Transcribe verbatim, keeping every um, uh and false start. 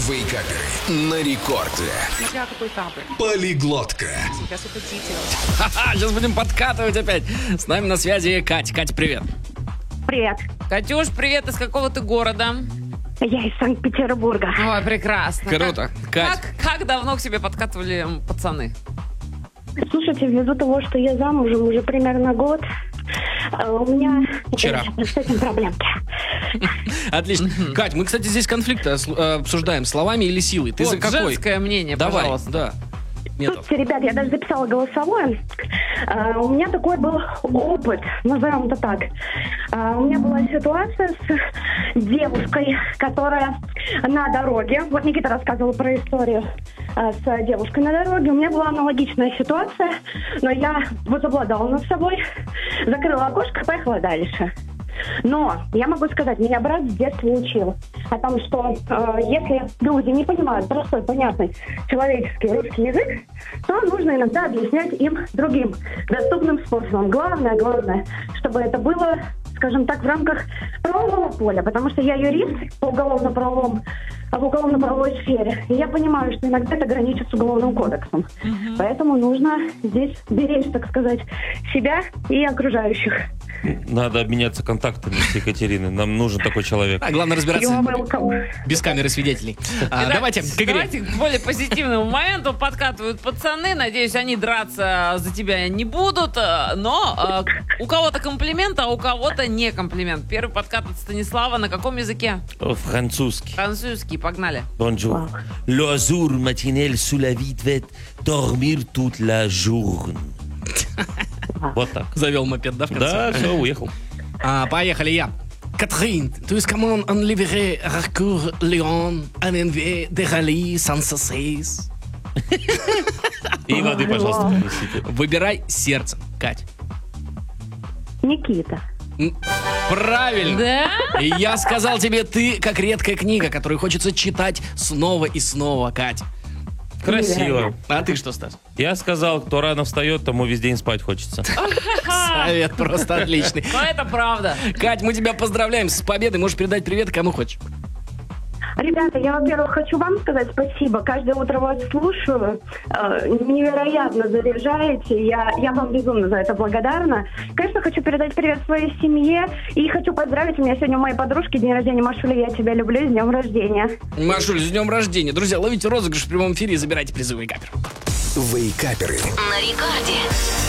Вейкаперы на рекорде. Смотря какой капы. Полиглотка. Сейчас употите. Ха-ха, сейчас будем подкатывать опять. С нами на связи Кать. Кать, привет. Привет. Катюш, привет. Из какого ты города? Я из Санкт-Петербурга. Ой, прекрасно. Круто. Как, Кать. как, как давно к тебе подкатывали м, пацаны? Слушайте, ввиду того, что я замужем уже примерно год, э, у меня Вчера. э, с этим проблемки. Отлично. Кать, мы, кстати, здесь конфликты осл- э, обсуждаем. Словами или силой? Ты Вот, за какой? женское мнение, Давай, пожалуйста. да. Метод. Слушайте, ребят, я даже записала голосовое. Э, у меня такой был опыт, назовем это так. Э, у меня была ситуация с девушкой, которая на дороге, вот Никита рассказывал про историю э, с девушкой на дороге, у меня была аналогичная ситуация, но я возобладала над собой, закрыла окошко и поехала дальше. Но я могу сказать, меня брат с детства учил о том, что э, если люди не понимают простой, понятный человеческий русский язык, то нужно иногда объяснять им другим доступным способом. Главное, главное, чтобы это было, скажем так, в рамках правового поля, потому что я юрист по уголовно-правовому, в уголовно-правовой сфере, и я понимаю, что иногда это граничит с уголовным кодексом. Uh-huh. Поэтому нужно здесь беречь, так сказать, себя и окружающих. Надо обменяться контактами с Екатериной. Нам нужен такой человек. А, главное разбираться You're welcome. без камеры свидетелей. А, Итак, давайте к игре. Давайте к более позитивному моменту. Подкатывают пацаны. Надеюсь, они драться за тебя не будут. Но э, у кого-то комплимент, а у кого-то не комплимент. Первый подкат от Станислава. На каком языке? Французский. Французский. Погнали. Bonjour. L'azur matinel sous la vie devait dormir toute la journée. Вот так. Завел мопед, да, в конце? Да, все, уехал. А, поехали я. Catherine, tu es comment en livrer recours Lyon, en envie de rallye sans cesse. И воды, пожалуйста, принесите. Выбирай сердцем, Кать. Никита. М, Правильно. Да? И я сказал тебе, ты как редкая книга, которую хочется читать снова и снова, Кать. Красиво. А ты что, Стас? Я сказал, кто рано встает, тому весь день спать хочется. Совет просто отличный. Но это правда. Кать, мы тебя поздравляем с победой. Можешь передать привет кому хочешь. Ребята, я, во-первых, хочу вам сказать спасибо. Каждое утро вас слушаю. Э, невероятно заряжаете. Я, я вам безумно за это благодарна. Конечно, хочу передать привет своей семье. И хочу поздравить. У меня сегодня у моей подружки день рождения. Машуля, я тебя люблю. С днем рождения. Машуль, с днем рождения. Друзья, ловите розыгрыш в прямом эфире и забирайте призовые каперы. Вейкаперы На рекорде.